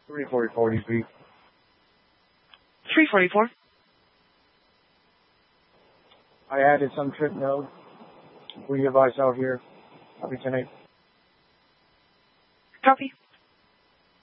344 DP. 344. I added some trip node. We advise out here. Copy 10-8. Copy.